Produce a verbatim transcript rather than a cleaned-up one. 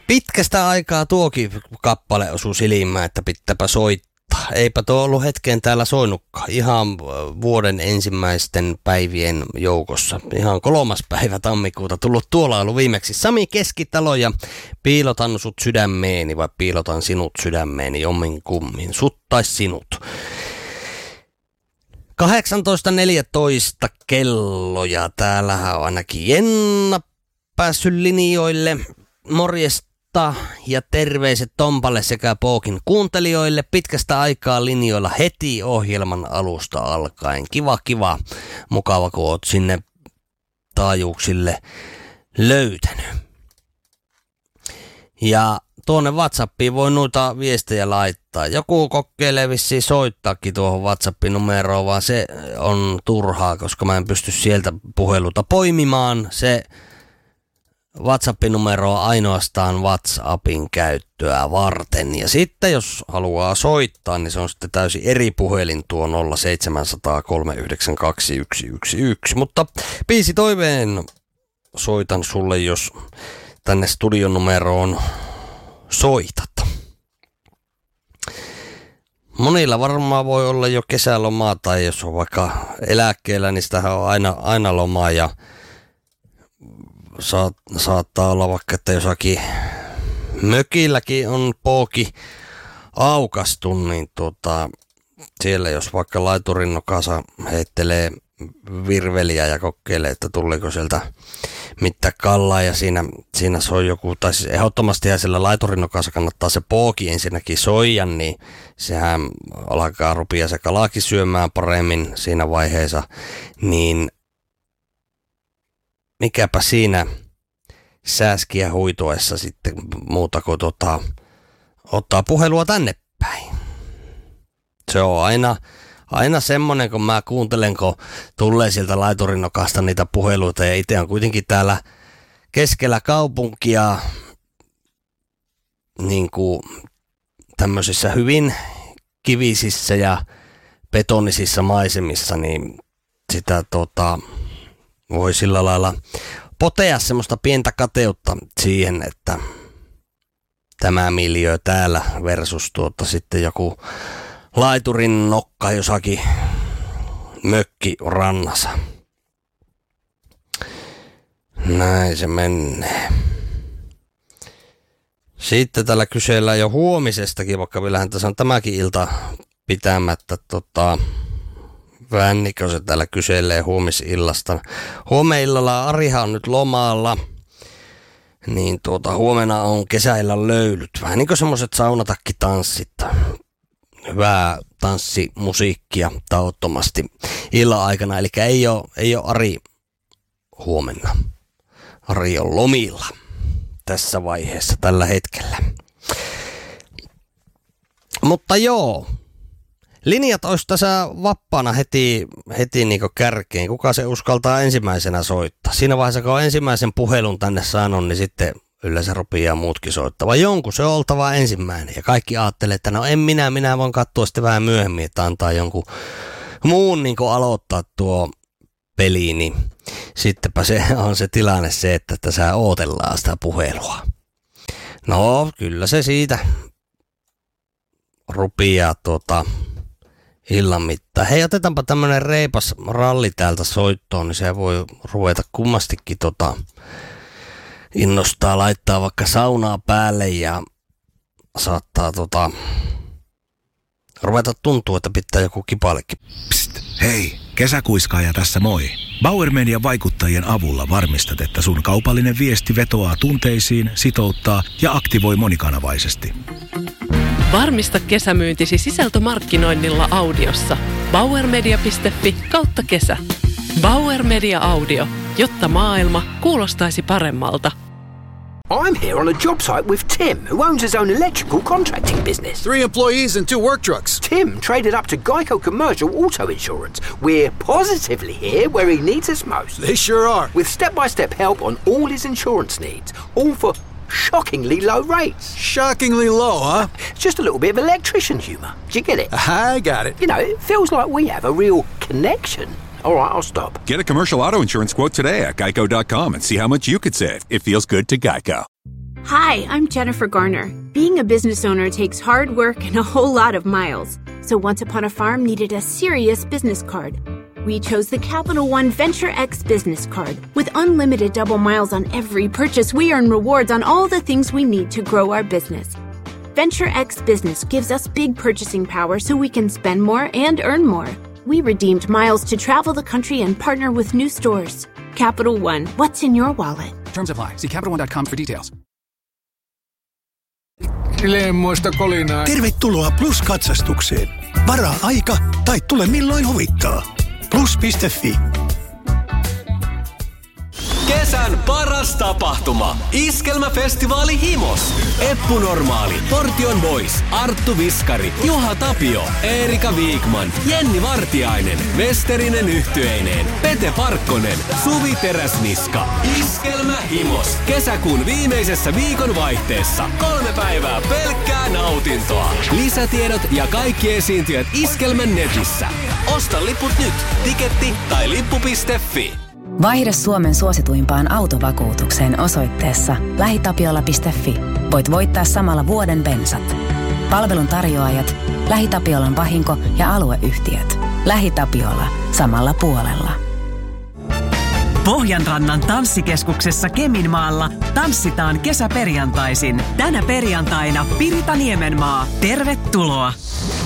Pitkästä aikaa tuokin kappale osui silmään, että pitääpä soittaa. Eipä tuo ollut hetken täällä soinutkaan. Ihan vuoden ensimmäisten päivien joukossa. Ihan kolmas päivä tammikuuta tullut tuolla ollut viimeksi. Sami Keskitalo ja Piilotan sut sydämeeni vai Piilotan sinut sydämeeni jommin kummin. Sut tai sinut. kahdeksantoista neljätoista kello ja täällähän on ainakin Jenna päässyt linjoille. Morjesta ja terveiset Tompalle sekä Pookin kuuntelijoille. Pitkästä aikaa linjoilla heti ohjelman alusta alkaen. Kiva, kiva. Mukava, kun oot sinne taajuuksille löytänyt. Ja tuonne WhatsAppiin voi noita viestejä laittaa. Joku kokeilee vissiin soittaakin tuohon WhatsApp-numeroon, vaan se on turhaa, koska mä en pysty sieltä puheluta poimimaan. Se WhatsApp-numero on ainoastaan WhatsAppin käyttöä varten. Ja sitten jos haluaa soittaa, niin se on sitten täysin eri puhelin tuo nolla seitsemän nolla nolla kolme yhdeksän kaksi yksi yksi yksi. Mutta biisi toiveen soitan sulle, jos tänne studionumeroon soitat. Monilla varmaan voi olla jo kesälomaa tai jos on vaikka eläkkeellä, niin sitähän on aina, aina lomaa ja saat, saattaa olla vaikka, että jossakin mökilläkin on pooki aukastu, niin tuota, siellä jos vaikka laiturin nokassa heittelee virveliä ja kokeilee, että tuliko sieltä mitään kallaa ja siinä, siinä soi joku, tai siis ehdottomasti ja sillä laiturinokassa kannattaa se pooki ensinnäkin soija, niin sehän alkaa rupia se kalaakin syömään paremmin siinä vaiheessa, niin mikäpä siinä sääskiä huitoessa sitten muuta kuin tota, ottaa puhelua tänne päin. Se on aina Aina semmonen, kun mä kuuntelen, kun tulee sieltä laiturinokasta niitä puheluita ja itse on kuitenkin täällä keskellä kaupunkia niin kuin tämmöisissä hyvin kivisissä ja betonisissa maisemissa, niin sitä tota, voi sillä lailla potea semmoista pientä kateutta siihen, että tämä miljöö täällä versus tuota sitten joku laiturin nokka jossakin mökki rannassa. Näin se menee. Sitten täällä kysellään jo huomisestakin, vaikka kyllähän tässä on tämäkin ilta pitämättä. Tota, Vännikö se täällä kyselee huomisillasta. Huomeillalla Ariha on nyt lomalla. Niin tuota, huomenna on kesäillan löylyt. Vähän niin kuin semmoiset saunatakki-tanssit. Hyvää tanssimusiikkia tauttomasti illan aikana. Eli ei ole, ei ole Ari huomenna. Ari on lomilla tässä vaiheessa tällä hetkellä. Mutta joo, linjat olisi tässä vappana heti, heti niin kuin kärkeen. Kuka se uskaltaa ensimmäisenä soittaa? Siinä vaiheessa, kun on ensimmäisen puhelun tänne saanut, niin sitten yleensä rupeaa muutkin soittava. Jonkun se on oltava ensimmäinen. Ja kaikki ajattelee, että no en minä, minä voin katsoa sitten vähän myöhemmin, että antaa jonkun muun niin kuin aloittaa tuo peli. Niin sittenpä se on se tilanne se, että tässä ootellaan sitä puhelua. No kyllä se siitä rupeaa tuota illan mittaan. Hei, otetaanpa tämmönen reipas ralli täältä soittoon, niin se voi ruveta kummastikin tota innostaa laittaa vaikka saunaa päälle ja saattaa tota ruveta tuntua, että pitää joku kipalekin. Psst, hei, kesäkuiskaaja tässä moi. Bauer Median vaikuttajien avulla varmistat, että sun kaupallinen viesti vetoaa tunteisiin, sitouttaa ja aktivoi monikanavaisesti. Varmista kesämyyntisi sisältömarkkinoinnilla audiossa. bauermedia piste fi kautta kesä. Bauer Media Audio, jotta maailma kuulostaisi paremmalta. I'm here on a job site with Tim, who owns his own electrical contracting business. Three employees and two work trucks. Tim traded up to Geico Commercial Auto Insurance. We're positively here where he needs us most. They sure are. With step-by-step help on all his insurance needs, all for shockingly low rates. Shockingly low, huh? Just a little bit of electrician humour. Do you get it? I got it. You know, it feels like we have a real connection. All right, I'll stop. Get a commercial auto insurance quote today at geico dot com and see how much you could save. It feels good to Geico. Hi, I'm Jennifer Garner. Being a business owner takes hard work and a whole lot of miles. So Once Upon a Farm needed a serious business card. We chose the Capital One Venture X business card. With unlimited double miles on every purchase, we earn rewards on all the things we need to grow our business. Venture X Business gives us big purchasing power so we can spend more and earn more. We redeemed miles to travel the country and partner with new stores. Capital One, what's in your wallet? Terms apply. See Capital One dot com for details. Lemmoista kolinaa. Tervetuloa Plus-katsastukseen. Varaa aika tai tule milloin huvittaa. plus piste fi. Kesän paras tapahtuma. Iskelmäfestivaali Himos. Eppu Normaali, Portion Boys, Arttu Viskari, Juha Tapio, Eerika Viikman, Jenni Vartiainen, Westerinen Yhtyeineen, Pete Parkkonen, Suvi Teräsniska. Iskelmä Himos. Kesäkuun viimeisessä viikon vaihteessa. Kolme päivää pelkkää nautintoa. Lisätiedot ja kaikki esiintyjät Iskelmän netissä. Osta liput nyt. Tiketti tai lippu piste fi. Vaihda Suomen suosituimpaan autovakuutukseen osoitteessa lähitapiola piste fi. Voit voittaa samalla vuoden bensat. Palvelun tarjoajat, LähiTapiolan vahinko- ja alueyhtiöt. LähiTapiola. Samalla puolella. Pohjanrannan tanssikeskuksessa Keminmaalla tanssitaan kesäperjantaisin. Tänä perjantaina Pirita Niemenmaa. Tervetuloa!